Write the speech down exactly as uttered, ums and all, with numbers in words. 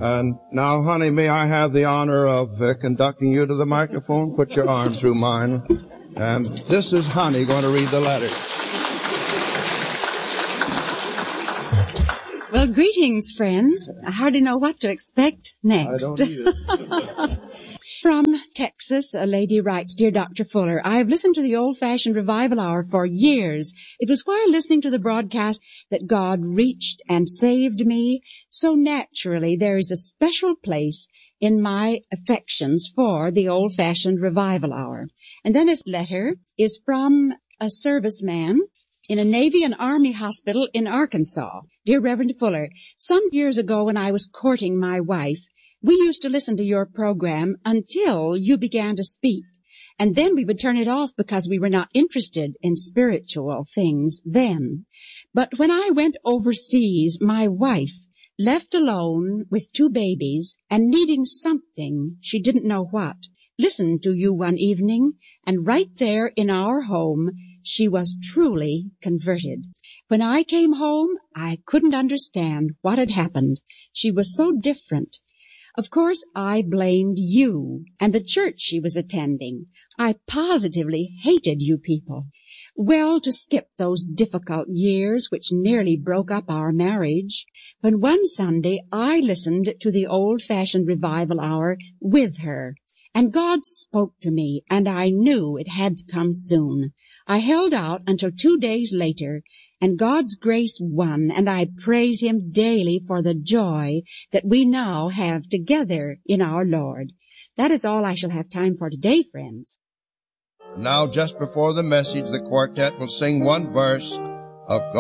And now, honey, may I have the honor of uh, conducting you to the microphone? Put your arm through mine. And this is Honey going to read the letter. Well, greetings, friends. I hardly know what to expect next. I don't either. From Texas, a lady writes, Dear Doctor Fuller, I have listened to the old-fashioned revival hour for years. It was while listening to the broadcast that God reached and saved me. So naturally, there is a special place in my affections for the old-fashioned revival hour. And then this letter is from a serviceman in a Navy and Army hospital in Arkansas. Dear Reverend Fuller, some years ago when I was courting my wife, we used to listen to your program until you began to speak, and then we would turn it off because we were not interested in spiritual things then. But when I went overseas, my wife, left alone with two babies and needing something, she didn't know what, listened to you one evening, and right there in our home, she was truly converted. When I came home, I couldn't understand what had happened. She was so different. Of course, I blamed you and the church she was attending. I positively hated you people. Well, to skip those difficult years which nearly broke up our marriage, when one Sunday I listened to the old-fashioned revival hour with her, and God spoke to me, and I knew it had to come soon. I held out until two days later, and God's grace won, and I praise Him daily for the joy that we now have together in our Lord. That is all I shall have time for today, friends. Now, just before the message, the quartet will sing one verse of God.